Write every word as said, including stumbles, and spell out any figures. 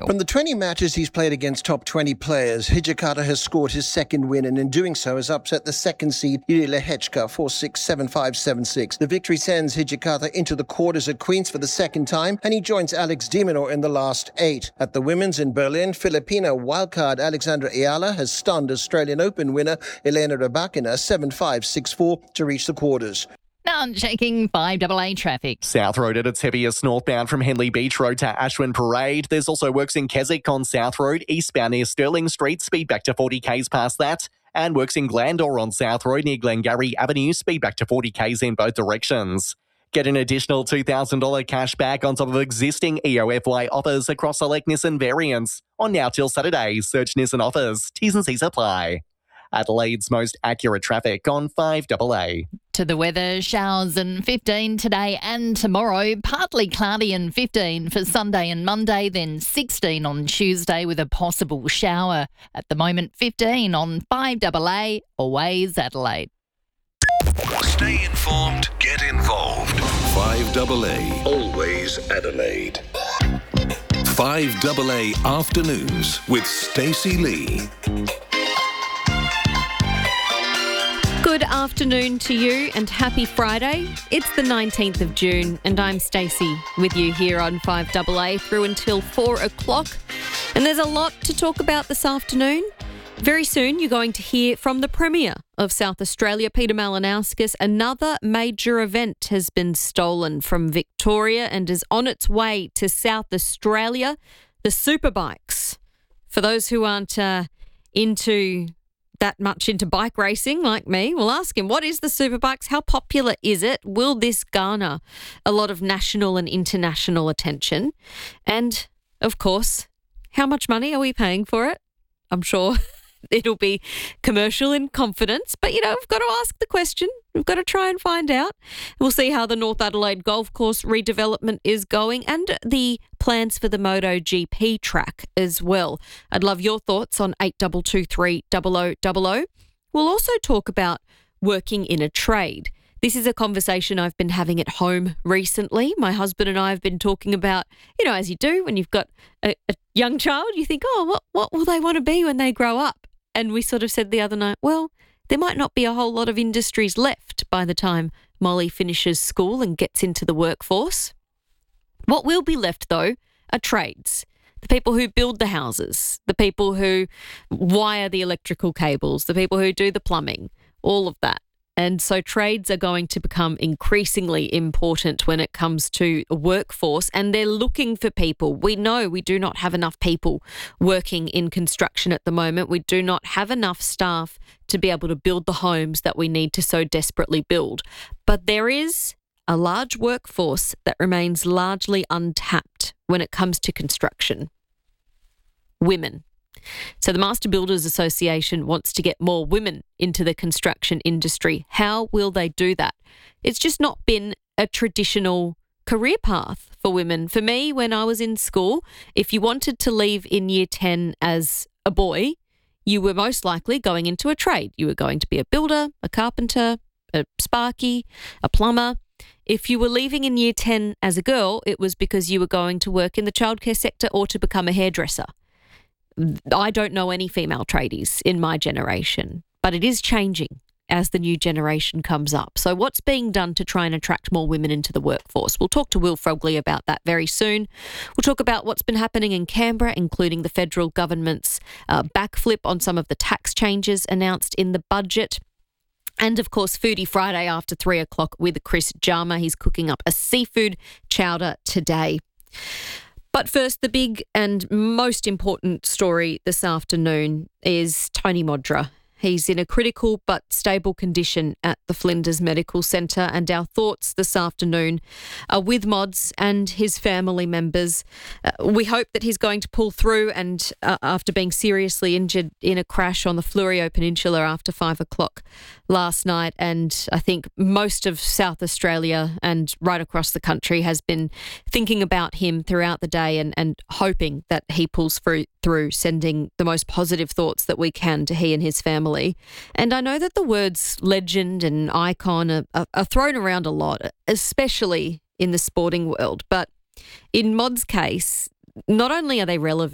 From the twenty matches he's played against top twenty players, Hijikata has scored his second win and in doing so has upset the second seed Yuri Lehechka four six, seven five, seven six. The victory sends Hijikata into the quarters at Queens for the second time and he joins Alex de Minaur in the last eight. At the women's in Berlin, Filipino wildcard Alexandra Ayala has stunned Australian Open winner Elena Rybakina seven five, six four to reach the quarters. Now I'm checking five A A traffic. South Road at its heaviest northbound from Henley Beach Road to Ashwin Parade. There's also works in Keswick on South Road, eastbound near Stirling Street, speed back to forty k's past that. And works in Glandore on South Road near Glengarry Avenue, speed back to forty k's in both directions. Get an additional two thousand dollars cash back on top of existing E O F Y offers across select Nissan variants. On now till Saturday, search Nissan offers. T's and C's apply. Adelaide's most accurate traffic on five A A. To the weather, showers and fifteen today and tomorrow, partly cloudy and fifteen for Sunday and Monday, then sixteen on Tuesday with a possible shower. At the moment, fifteen on five A A, always Adelaide. Stay informed, get involved. five A A, always Adelaide. five A A Afternoons with Stacey Lee. Good afternoon to you and happy Friday. It's the nineteenth of June and I'm Stacey with you here on five A A through until four o'clock. And there's a lot to talk about this afternoon. Very soon you're going to hear from the Premier of South Australia, Peter Malinauskas. Another major event has been stolen from Victoria and is on its way to South Australia, the Superbikes. For those who aren't uh, into... that much into bike racing like me, we'll ask him, what is the Superbikes? How popular is it? Will this garner a lot of national and international attention? And, of course, how much money are we paying for it? I'm sure it'll be commercial in confidence, but, you know, we've got to ask the question. We've got to try and find out. We'll see how the North Adelaide Golf Course redevelopment is going and the plans for the MotoGP track as well. I'd love your thoughts on eight two two three zero zero zero zero. We'll also talk about working in a trade. This is a conversation I've been having at home recently. My husband and I have been talking about, you know, as you do when you've got a, a young child, you think, oh, what, what will they want to be when they grow up? And we sort of said the other night, well, there might not be a whole lot of industries left by the time Molly finishes school and gets into the workforce. What will be left, though, are trades. The people who build the houses, the people who wire the electrical cables, the people who do the plumbing, all of that. And so trades are going to become increasingly important when it comes to a workforce, and they're looking for people. We know we do not have enough people working in construction at the moment. We do not have enough staff to be able to build the homes that we need to so desperately build. But there is a large workforce that remains largely untapped when it comes to construction. Women. So the Master Builders Association wants to get more women into the construction industry. How will they do that? It's just not been a traditional career path for women. For me, when I was in school, if you wanted to leave in year ten as a boy, you were most likely going into a trade. You were going to be a builder, a carpenter, a sparky, a plumber. If you were leaving in year ten as a girl, it was because you were going to work in the childcare sector or to become a hairdresser. I don't know any female tradies in my generation, but it is changing as the new generation comes up. So what's being done to try and attract more women into the workforce? We'll talk to Will Frogley about that very soon. We'll talk about what's been happening in Canberra, including the federal government's uh, backflip on some of the tax changes announced in the budget. And, of course, Foodie Friday after three o'clock with Chris Jarma. He's cooking up a seafood chowder today. But first, the big and most important story this afternoon is Tony Modra. He's in a critical but stable condition at the Flinders Medical Centre, and our thoughts this afternoon are with Mods and his family members. Uh, we hope that he's going to pull through and uh, after being seriously injured in a crash on the Fleurieu Peninsula after five o'clock last night, and I think most of South Australia and right across the country has been thinking about him throughout the day and, and hoping that he pulls through, through, sending the most positive thoughts that we can to he and his family. And I know that the words legend and icon are, are, are thrown around a lot, especially in the sporting world. But in Mod's case, not only are they relevant,